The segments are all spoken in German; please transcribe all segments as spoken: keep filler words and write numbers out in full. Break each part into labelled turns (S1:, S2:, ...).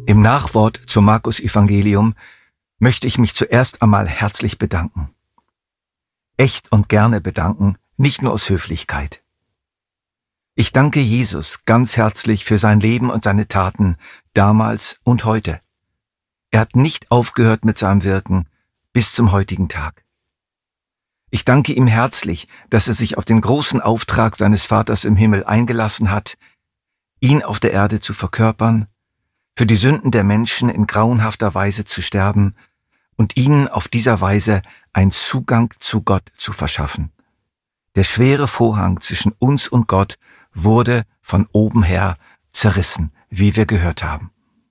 S1: Im Nachwort zum Markus-Evangelium möchte ich mich zuerst einmal herzlich bedanken. Echt und gerne bedanken, nicht nur aus Höflichkeit. Ich danke Jesus ganz herzlich für sein Leben und seine Taten, damals und heute. Er hat nicht aufgehört mit seinem Wirken bis zum heutigen Tag. Ich danke ihm herzlich, dass er sich auf den großen Auftrag seines Vaters im Himmel eingelassen hat, ihn auf der Erde zu verkörpern, für die Sünden der Menschen in grauenhafter Weise zu sterben und ihnen auf dieser Weise einen Zugang zu Gott zu verschaffen. Der schwere Vorhang zwischen uns und Gott wurde von oben her zerrissen, wie wir gehört haben.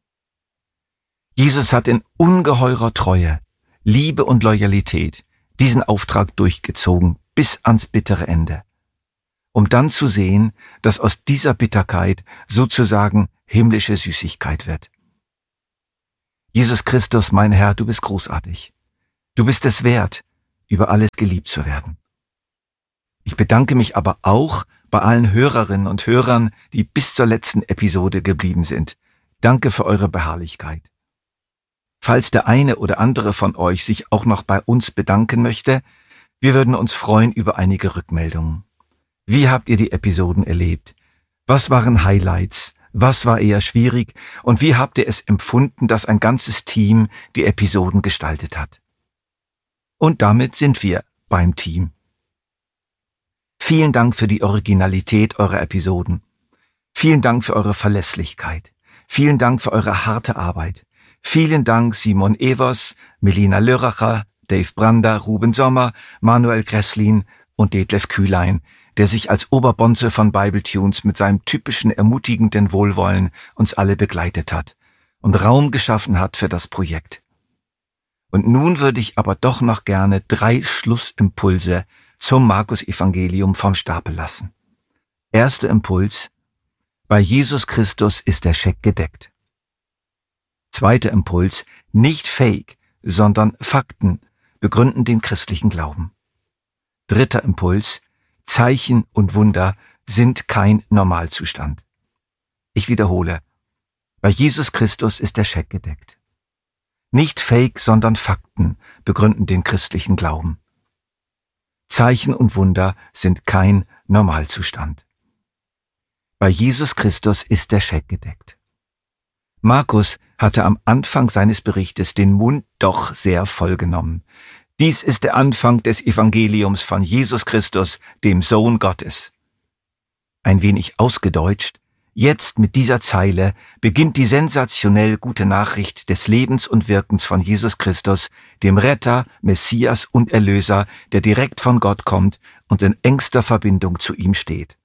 S1: Jesus hat in ungeheurer Treue, Liebe und Loyalität diesen Auftrag durchgezogen bis ans bittere Ende, um dann zu sehen, dass aus dieser Bitterkeit sozusagen himmlische Süßigkeit wird. Jesus Christus, mein Herr, du bist großartig. Du bist es wert, über alles geliebt zu werden. Ich bedanke mich aber auch bei allen Hörerinnen und Hörern, die bis zur letzten Episode geblieben sind. Danke für eure Beharrlichkeit. Falls der eine oder andere von euch sich auch noch bei uns bedanken möchte, wir würden uns freuen über einige Rückmeldungen. Wie habt ihr die Episoden erlebt? Was waren Highlights? Was war eher schwierig? Und wie habt ihr es empfunden, dass ein ganzes Team die Episoden gestaltet hat? Und damit sind wir beim Team. Vielen Dank für die Originalität eurer Episoden. Vielen Dank für eure Verlässlichkeit. Vielen Dank für eure harte Arbeit. Vielen Dank Simon Evers, Melina Lörracher, Dave Brander, Ruben Sommer, Manuel Gresslin und Detlef Kühlein, der sich als Oberbonze von Bibletunes mit seinem typischen ermutigenden Wohlwollen uns alle begleitet hat und Raum geschaffen hat für das Projekt. Und nun würde ich aber doch noch gerne drei Schlussimpulse zum Markus-Evangelium vom Stapel lassen. Erster Impuls: Bei Jesus Christus ist der Scheck gedeckt. Zweiter Impuls: Nicht Fake, sondern Fakten begründen den christlichen Glauben. Dritter Impuls: Zeichen und Wunder sind kein Normalzustand. Ich wiederhole: Bei Jesus Christus ist der Scheck gedeckt. Nicht Fake, sondern Fakten begründen den christlichen Glauben. Zeichen und Wunder sind kein Normalzustand. Bei Jesus Christus ist der Scheck gedeckt. Markus hatte am Anfang seines Berichtes den Mund doch sehr voll genommen. Dies ist der Anfang des Evangeliums von Jesus Christus, dem Sohn Gottes. Ein wenig ausgedeutscht, jetzt mit dieser Zeile beginnt die sensationell gute Nachricht des Lebens und Wirkens von Jesus Christus, dem Retter, Messias und Erlöser, der direkt von Gott kommt und in engster Verbindung zu ihm steht.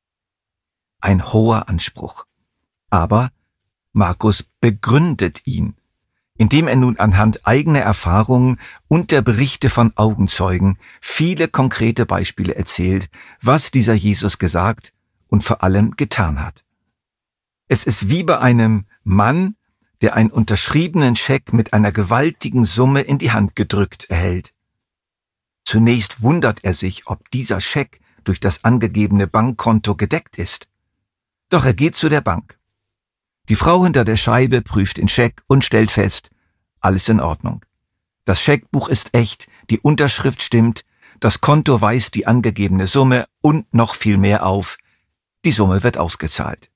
S1: Ein hoher Anspruch. Aber Markus begründet ihn, indem er nun anhand eigener Erfahrungen und der Berichte von Augenzeugen viele konkrete Beispiele erzählt, was dieser Jesus gesagt und vor allem getan hat. Es ist wie bei einem Mann, der einen unterschriebenen Scheck mit einer gewaltigen Summe in die Hand gedrückt erhält. Zunächst wundert er sich, ob dieser Scheck durch das angegebene Bankkonto gedeckt ist. Doch er geht zu der Bank. Die Frau hinter der Scheibe prüft den Scheck und stellt fest: Alles in Ordnung. Das Scheckbuch ist echt, die Unterschrift stimmt, das Konto weist die angegebene Summe und noch viel mehr auf. Die Summe wird ausgezahlt.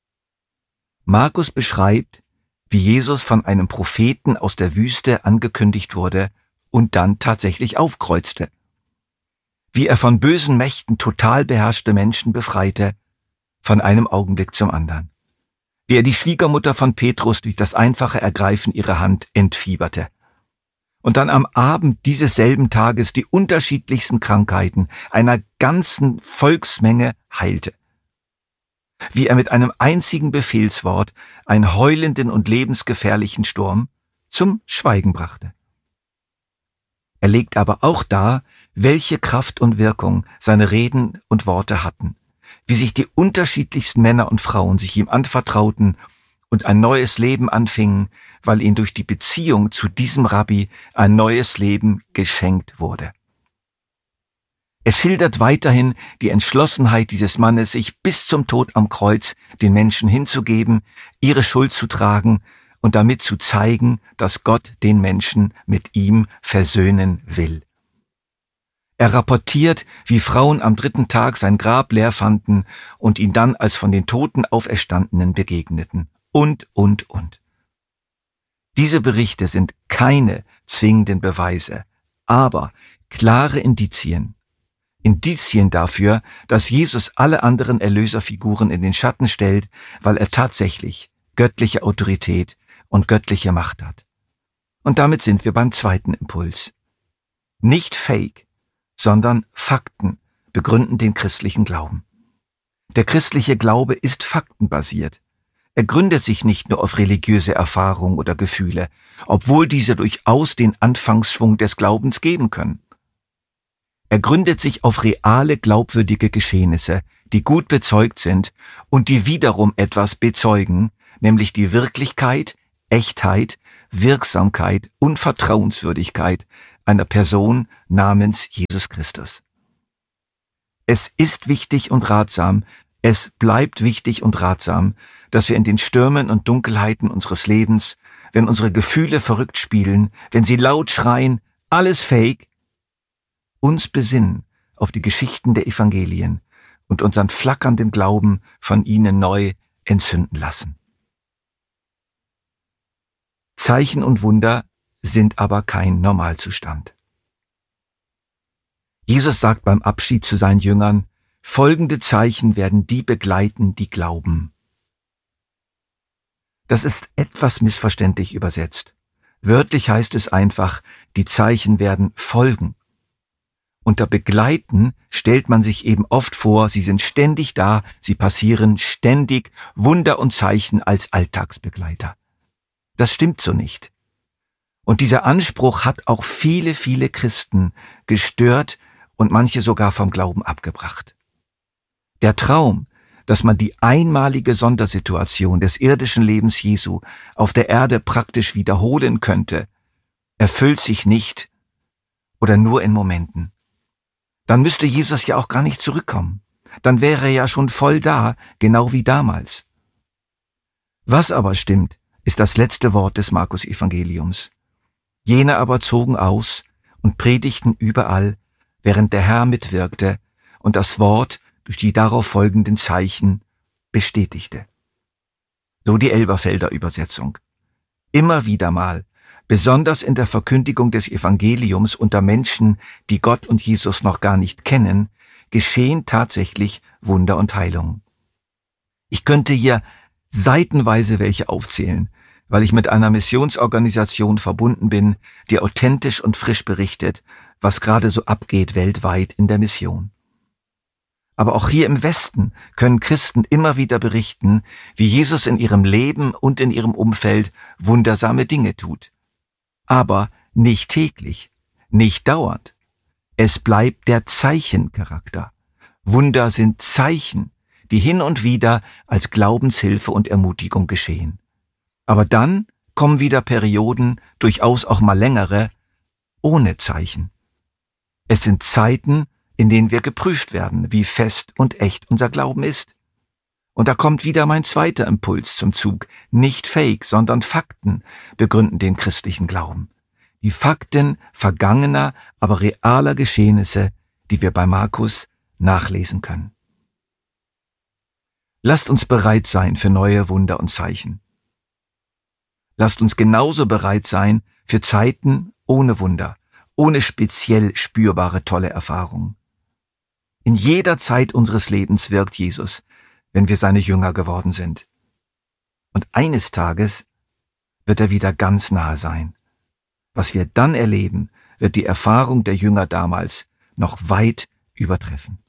S1: Markus beschreibt, wie Jesus von einem Propheten aus der Wüste angekündigt wurde und dann tatsächlich aufkreuzte. Wie er von bösen Mächten total beherrschte Menschen befreite, von einem Augenblick zum anderen. Wie er die Schwiegermutter von Petrus durch das einfache Ergreifen ihrer Hand entfieberte. Und dann am Abend dieses selben Tages die unterschiedlichsten Krankheiten einer ganzen Volksmenge heilte. Wie er mit einem einzigen Befehlswort einen heulenden und lebensgefährlichen Sturm zum Schweigen brachte. Er legt aber auch dar, welche Kraft und Wirkung seine Reden und Worte hatten, wie sich die unterschiedlichsten Männer und Frauen sich ihm anvertrauten und ein neues Leben anfingen, weil ihnen durch die Beziehung zu diesem Rabbi ein neues Leben geschenkt wurde. Es schildert weiterhin die Entschlossenheit dieses Mannes, sich bis zum Tod am Kreuz den Menschen hinzugeben, ihre Schuld zu tragen und damit zu zeigen, dass Gott den Menschen mit ihm versöhnen will. Er rapportiert, wie Frauen am dritten Tag sein Grab leer fanden und ihn dann als von den Toten Auferstandenen begegneten. Und, und, und. Diese Berichte sind keine zwingenden Beweise, aber klare Indizien. Indizien dafür, dass Jesus alle anderen Erlöserfiguren in den Schatten stellt, weil er tatsächlich göttliche Autorität und göttliche Macht hat. Und damit sind wir beim zweiten Impuls. Nicht Fake, sondern Fakten begründen den christlichen Glauben. Der christliche Glaube ist faktenbasiert. Er gründet sich nicht nur auf religiöse Erfahrung oder Gefühle, obwohl diese durchaus den Anfangsschwung des Glaubens geben können. Er gründet sich auf reale, glaubwürdige Geschehnisse, die gut bezeugt sind und die wiederum etwas bezeugen, nämlich die Wirklichkeit, Echtheit, Wirksamkeit und Vertrauenswürdigkeit einer Person namens Jesus Christus. Es ist wichtig und ratsam, es bleibt wichtig und ratsam, dass wir in den Stürmen und Dunkelheiten unseres Lebens, wenn unsere Gefühle verrückt spielen, wenn sie laut schreien, alles Fake, uns besinnen auf die Geschichten der Evangelien und unseren flackernden Glauben von ihnen neu entzünden lassen. Zeichen und Wunder sind aber kein Normalzustand. Jesus sagt beim Abschied zu seinen Jüngern, folgende Zeichen werden die begleiten, die glauben. Das ist etwas missverständlich übersetzt. Wörtlich heißt es einfach, die Zeichen werden folgen. Unter Begleiten stellt man sich eben oft vor, sie sind ständig da, sie passieren ständig, Wunder und Zeichen als Alltagsbegleiter. Das stimmt so nicht. Und dieser Anspruch hat auch viele, viele Christen gestört und manche sogar vom Glauben abgebracht. Der Traum, dass man die einmalige Sondersituation des irdischen Lebens Jesu auf der Erde praktisch wiederholen könnte, erfüllt sich nicht oder nur in Momenten. Dann müsste Jesus ja auch gar nicht zurückkommen. Dann wäre er ja schon voll da, genau wie damals. Was aber stimmt, ist das letzte Wort des Markus-Evangeliums. Jene aber zogen aus und predigten überall, während der Herr mitwirkte und das Wort durch die darauf folgenden Zeichen bestätigte. So die Elberfelder Übersetzung. Immer wieder mal, besonders in der Verkündigung des Evangeliums unter Menschen, die Gott und Jesus noch gar nicht kennen, geschehen tatsächlich Wunder und Heilungen. Ich könnte hier seitenweise welche aufzählen, weil ich mit einer Missionsorganisation verbunden bin, die authentisch und frisch berichtet, was gerade so abgeht weltweit in der Mission. Aber auch hier im Westen können Christen immer wieder berichten, wie Jesus in ihrem Leben und in ihrem Umfeld wundersame Dinge tut. Aber nicht täglich, nicht dauernd. Es bleibt der Zeichencharakter. Wunder sind Zeichen, die hin und wieder als Glaubenshilfe und Ermutigung geschehen. Aber dann kommen wieder Perioden, durchaus auch mal längere, ohne Zeichen. Es sind Zeiten, in denen wir geprüft werden, wie fest und echt unser Glauben ist. Und da kommt wieder mein zweiter Impuls zum Zug. Nicht Fake, sondern Fakten begründen den christlichen Glauben. Die Fakten vergangener, aber realer Geschehnisse, die wir bei Markus nachlesen können. Lasst uns bereit sein für neue Wunder und Zeichen. Lasst uns genauso bereit sein für Zeiten ohne Wunder, ohne speziell spürbare tolle Erfahrungen. In jeder Zeit unseres Lebens wirkt Jesus, wenn wir seine Jünger geworden sind. Und eines Tages wird er wieder ganz nahe sein. Was wir dann erleben, wird die Erfahrung der Jünger damals noch weit übertreffen.